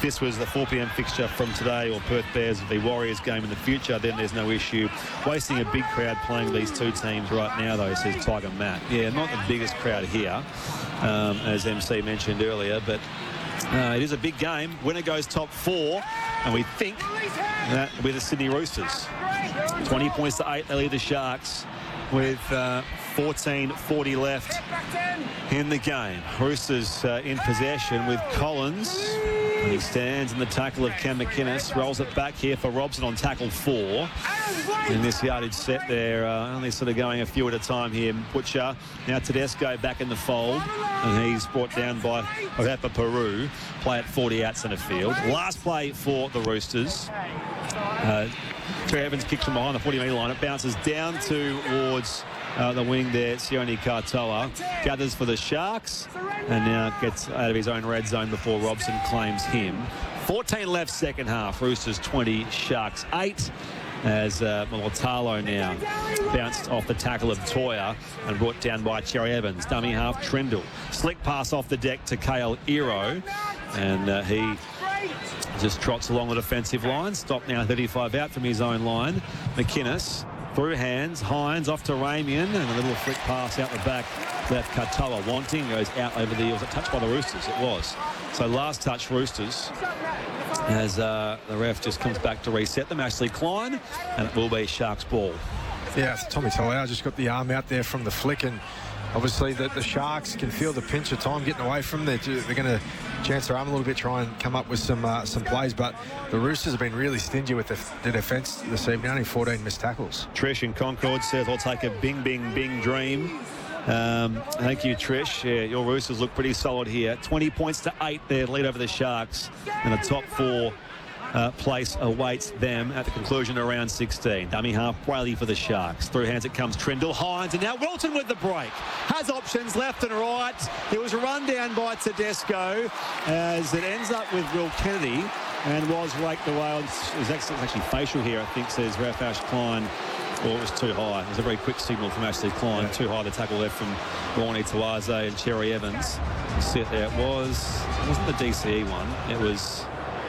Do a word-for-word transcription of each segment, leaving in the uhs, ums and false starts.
if this was the four p m fixture from today, or Perth Bears v Warriors game in the future, then there's no issue. Wasting a big crowd playing these two teams right now, though, says Tiger Matt. Yeah, not the biggest crowd here, um, as M C mentioned earlier, but uh, it is a big game. Winner goes top four, and we think that with the Sydney Roosters. twenty points to eight, they lead the Sharks with uh, fourteen forty left in the game. Roosters uh, in possession with Collins. And he stands in the tackle of Cam McInnes. Rolls it back here for Robson on tackle four. In this yardage set there, uh, only sort of going a few at a time here. Butcher, now Tedesco back in the fold. And he's brought down by Orepa Peru. Play at forty out centre field. Last play for the Roosters. Uh, Trey Evans kicks from behind the forty metre line. It bounces down towards uh, the wing there. Sione Katoa gathers for the Sharks and now gets out of his own red zone before Robson claims him. fourteen left second half. Roosters twenty, Sharks eight. As uh, Molotalo now bounced off the tackle of Toya and brought down by Cherry Evans. Dummy half Trindle. Slick pass off the deck to Kale Iro. And uh, he just trots along the defensive line. Stopped now thirty-five out from his own line. McInnes through hands. Hines off to Ramian. And a little flick pass out the back. Left Katoa wanting. Goes out over the... Was it touched by the Roosters? It was. So last touch Roosters. As uh, the ref just comes back to reset them. Ashley Klein. And it will be Sharks ball. Yeah, Tommy Talau just got the arm out there from the flick, and obviously the, the Sharks can feel the pinch of time getting away from them. They're, they're going to chance their arm a little bit, try and come up with some uh, some plays, but the Roosters have been really stingy with the, the defence this evening. Only fourteen missed tackles. Trish in Concord says, I'll take a bing, bing, bing dream. Um, thank you, Trish. Yeah, your Roosters look pretty solid here. twenty points to eight there, lead over the Sharks, and the top four Uh, place awaits them at the conclusion of round sixteen. Dummy half Whaley for the Sharks. Through hands it comes Trindle, Hines, and now Wilton with the break. Has options left and right. It was run down by Tedesco as it ends up with Will Kennedy and was raked away. It was actually, actually facial here, I think, says Ralph Ash Klein. Well, it was too high. It was a very quick signal from Ashley Klein. Yeah. Too high the tackle left from Ronnie Tawaze and Cherry Evans. You see it there. It was, it wasn't the D C E one. It was...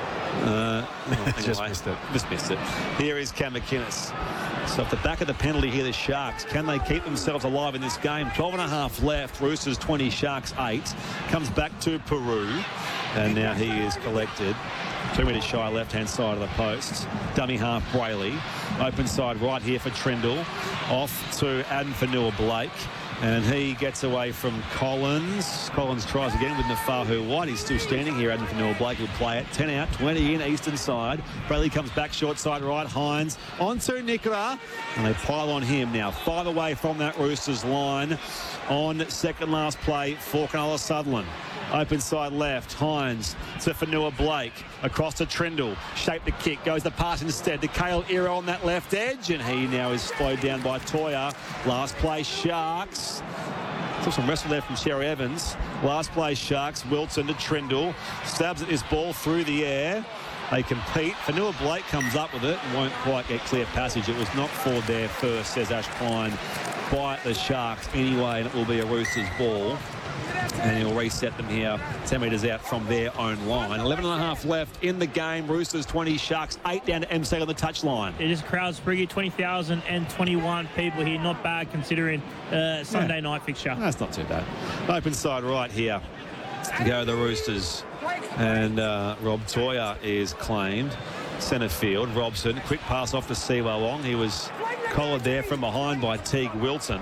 Uh, anyway, just missed it. Just missed it. Here is Cam McInnes. So at the back of the penalty here, the Sharks. Can they keep themselves alive in this game? twelve and a half left. Roosters twenty, Sharks eight. Comes back to Peru. And now he is collected. Two metres shy left-hand side of the post. Dummy half Brayley. Open side right here for Trindle. Off to Adam Fanua-Blake. And he gets away from Collins. Collins tries again with Nafahu White. He's still standing here. Adam Fanua-Blake will play it. ten out, twenty in, eastern side. Brayley comes back short side right. Hines onto Nicola. And they pile on him now. Five away from that Roosters line on second last play for Cronulla Sutherland. Open side left, Hines to Fanua-Blake, across to Trindle, shape the kick, goes the pass instead to Kale Iro on that left edge, and he now is slowed down by Toya. Last play, Sharks. Still some wrestle there from Cherry Evans. Last play, Sharks, Wilson to Trindle, stabs at this ball through the air. They compete. Fanua-Blake comes up with it and won't quite get clear passage. It was not forward there first, says Ash Klein, by the Sharks anyway, and it will be a Roosters ball. And he'll reset them here ten metres out from their own line. eleven and a half left in the game. Roosters twenty, Sharks eight down to M C on the touchline. It is crowd spriggy, twenty thousand twenty-one people here. Not bad considering uh, Sunday yeah. night fixture. That's not too bad. Open side right here. Go the Roosters. And uh, Rob Toya is claimed. Centre field. Robson. Quick pass off to Siwa Wong. He was collared there from behind by Teague Wilton.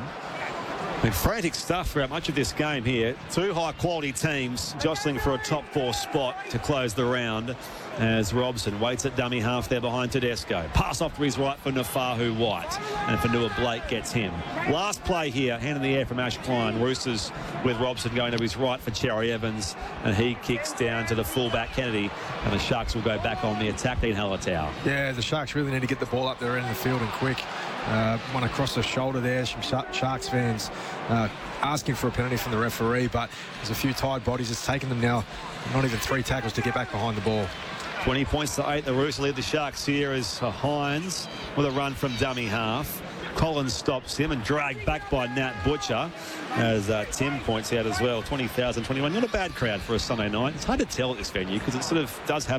I mean, frantic stuff throughout much of this game here. Two high-quality teams jostling for a top four spot to close the round as Robson waits at dummy half there behind Tedesco. Pass off to his right for Nafahu White, and Fanua-Blake gets him. Last play here, hand in the air from Ash Klein. Roosters with Robson going to his right for Cherry Evans, and he kicks down to the fullback Kennedy, and the Sharks will go back on the attack. Dean Hallertau. Yeah, the Sharks really need to get the ball up there in the field and quick. Uh, one across the shoulder there. Some Sharks fans uh, asking for a penalty from the referee, but there's a few tired bodies. It's taken them now not even three tackles to get back behind the ball. twenty points to eight. The Roosters lead the Sharks here as Hines with a run from dummy half. Collins stops him and dragged back by Nat Butcher, as uh, Tim points out as well. twenty thousand twenty-one. Not a bad crowd for a Sunday night. It's hard to tell at this venue because it sort of does have